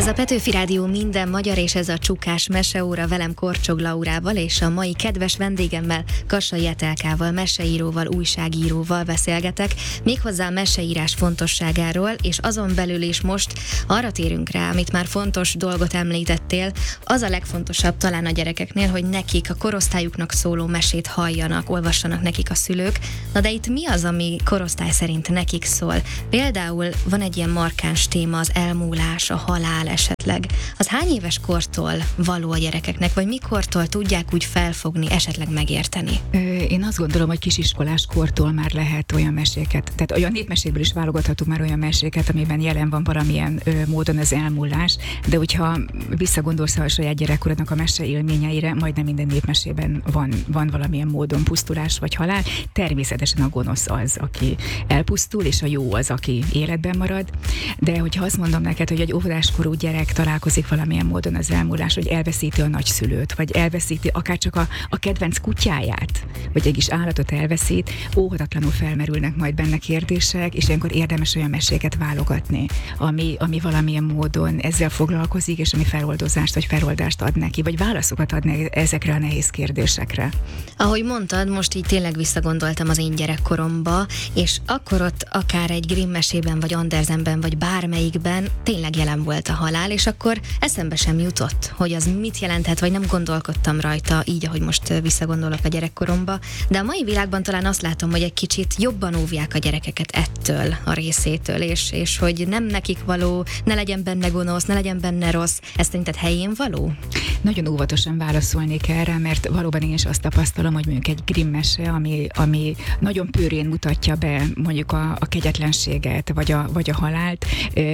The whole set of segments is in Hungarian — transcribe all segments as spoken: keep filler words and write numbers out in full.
Ez a Petőfi Rádió minden magyar, és ez a Csukás Meseóra velem Korcsog Laurával, és a mai kedves vendégemmel, Kassai Etelkával, meseíróval, újságíróval beszélgetek, méghozzá a meseírás fontosságáról, és azon belül is most arra térünk rá, amit már fontos dolgot említettél, az a legfontosabb talán a gyerekeknél, hogy nekik a korosztályuknak szóló mesét halljanak, olvassanak nekik a szülők. Na de itt mi az, ami korosztály szerint nekik szól? Például van egy ilyen markáns téma, az elmúlás, a halál esetleg. Az hány éves kortól való a gyerekeknek, vagy mikortól tudják úgy felfogni, esetleg megérteni? Én azt gondolom, hogy kisiskolás kortól már lehet olyan meséket, tehát olyan népmesékből is válogathatunk már olyan meséket, amiben jelen van valamilyen ö, módon az elmúlás, de hogyha visszagondolsz a saját gyerekkorodnak a mese élményeire, majdnem minden népmesében van, van valamilyen módon pusztulás vagy halál. Természetesen a gonosz az, aki elpusztul, és a jó az, aki életben marad, de hogyha azt mondom neked, hogy egy óvodáskorú gyerek találkozik valamilyen módon az elmúlás, hogy elveszíti a nagyszülőt, vagy elveszíti akár csak a, a kedvenc kutyáját, vagy egy kis állatot elveszít, óhatatlanul felmerülnek majd benne kérdések, és ilyenkor érdemes olyan meséket válogatni, ami, ami valamilyen módon ezzel foglalkozik, és ami feloldozást vagy feloldást ad neki, vagy válaszokat ad neki ezekre a nehéz kérdésekre. Ahogy mondtad, most így tényleg visszagondoltam az én gyerekkoromba, és akkor ott akár egy Grimm mesében, vagy Andersenben, vagy bármelyikben tényleg jelen volt a halál, és akkor eszembe sem jutott, hogy az mit jelenthet, vagy nem gondolkodtam rajta így, ahogy most visszagondolok a gyerekkoromba, de a mai világban talán azt látom, hogy egy kicsit jobban óvják a gyerekeket ettől a részétől, és, és hogy nem nekik való, ne legyen benne gonosz, ne legyen benne rossz. Ez szerinted helyén való? Nagyon óvatosan válaszolnék erre, mert valóban én is azt tapasztalom, hogy mondjuk egy Grimm mese, ami, ami nagyon pőrén mutatja be mondjuk a, a kegyetlenséget, vagy a, vagy a halált.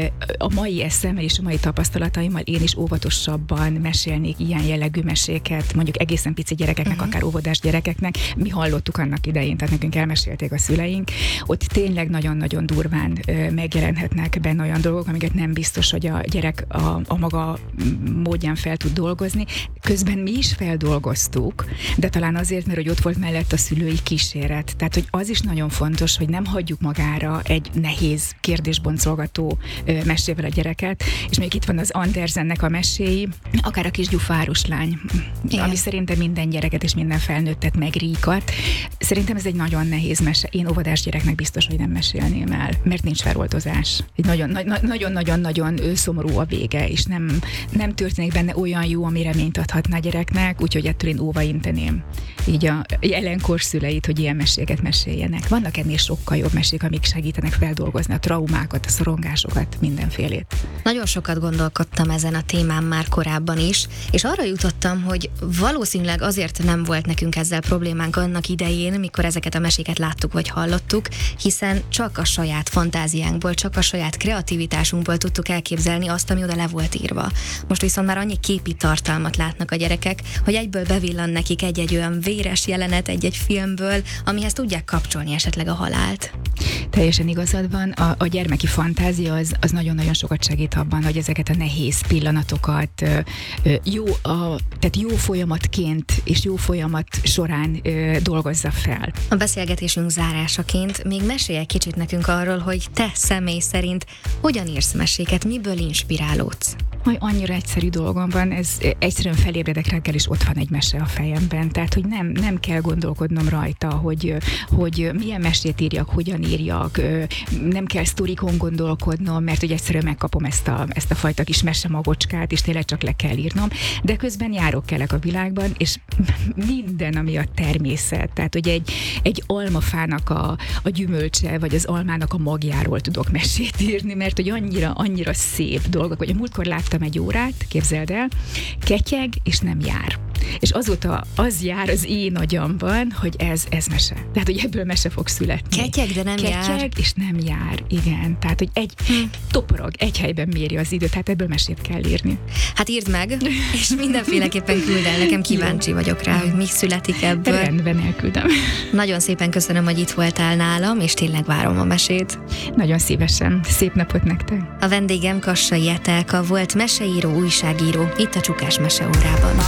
A mai eszemmel és a mai tapasztalataimmal én is óvatosabban mesélnék ilyen jellegű meséket, mondjuk egészen pici gyerekeknek, uh-huh. akár óvodás gyerekeknek. Mi hallottuk annak idején, tehát nekünk elmesélték a szüleink. Ott tényleg nagyon-nagyon durván megjelenhetnek benne olyan dolgok, amiket nem biztos, hogy a gyerek a, a maga módján fel tud dolgozni. Közben mi is feldolgoztuk, de talán azért, mert hogy ott volt mellett a szülői kíséret. Tehát, hogy az is nagyon fontos, hogy nem hagyjuk magára egy nehéz kérdésboncolgató mesével a gyereket, és még itt van az Andersennek a meséi, akár a kis gyufárus lány, igen. ami szerintem minden gyereket és minden felnőttet megríkat. Szerintem ez egy nagyon nehéz mese. Én óvodás gyereknek biztos, hogy nem mesélném el, mert nincs feloldozás. Egy nagyon-nagyon-nagyon szomorú a vége, és nem, nem történik benne olyan jó, ami reményt adhatna a gyereknek, úgyhogy ettől én óva inteném így a jelenkor szüleit, hogy ilyen meséket meséljenek. Vannak ennél sokkal jobb mesék, amik segítenek feldolgozni a traumákat, a szorongásokat, mindenfélét. Nagyon sokat gondolkodtam ezen a témán már korábban is, és arra jutottam, hogy valószínűleg azért nem volt nekünk ezzel problémánk annak idején, mikor ezeket a meséket láttuk vagy hallottuk, hiszen csak a saját fantáziánkból, csak a saját kreativitásunkból tudtuk elképzelni azt, ami oda le volt írva. Most viszont már annyi képi tartalmat látnak a gyerekek, hogy egyből bevillan nekik egy-egy olyan véres jelenet egy-egy filmből, amihez tudják kapcsolni esetleg a halált. Teljesen igazad van, a, a gyermeki fantázia az, az nagyon-nagyon sokat segít abban, hogy ezeket a nehéz pillanatokat ö, jó, a, tehát jó folyamatként és jó folyamat során ö, dolgozza fel. A beszélgetésünk zárásaként még mesélj egy kicsit nekünk arról, hogy te személy szerint hogyan írsz meséket, miből inspirálódsz? Hogy annyira egyszerű dolgom van, ez egyszerűen felébredek reggel, és ott van egy mese a fejemben, tehát hogy nem, nem kell gondolkodnom rajta, hogy, hogy milyen mesét írjak, hogyan írjak, nem kell sztorikon gondolkodnom, mert hogy egyszerűen megkapom ezt a, ezt a fajta kis mesemagocskát, és tényleg csak le kell írnom, de közben járok kelek a világban, és minden, ami a természet, tehát hogy egy, egy almafának a, a gyümölcse, vagy az almának a magjáról tudok mesét írni, mert hogy annyira, annyira szép dolgok, hogy a múltkor láttam egy órát, képzeld el, ketyeg, és nem jár. És azóta az jár az én agyamban, hogy ez, ez mese. Tehát, hogy ebből mese fog születni. Ketyeg, de nem Ketyeg, jár. és nem jár, igen. Tehát, hogy egy hm. toporog, egy helyben méri az időt, tehát ebből mesét kell írni. Hát írd meg, és mindenféleképpen küld el, nekem kíváncsi vagyok rá, hogy mi születik ebből. Rendben, elküldöm. Nagyon szépen köszönöm, hogy itt voltál nálam, és tényleg várom a mesét. Nagyon szívesen. Szép napot nektek. A vendégem Kassai Etelka volt, meseíró, újságíró, itt a Csukás Meseórában.